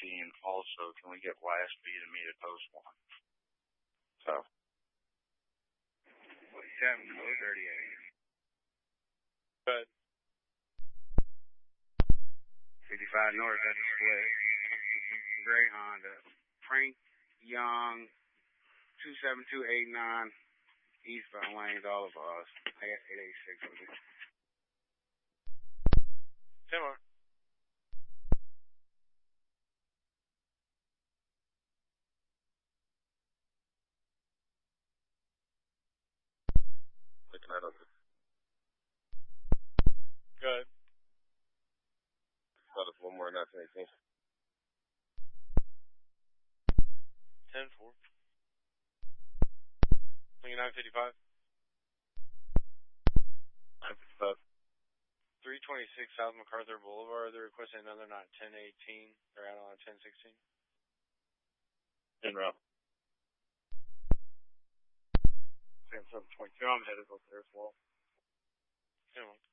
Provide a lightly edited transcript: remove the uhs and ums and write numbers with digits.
and also, can we get Last B to meet at post 1? So. 7-438. Good. 55 North, that's a split. Gray Honda. Frank Young, 27289, eastbound lanes, all of us. I got 886 with it. 10 more. Looking at it. Good. Got us one more 1918. 10-4. Looking 955. 955. 326 South MacArthur Boulevard. They're requesting another night, 1018. They're out on 1016. En route. Sam 7.2. I'm headed up there as well. 10-1.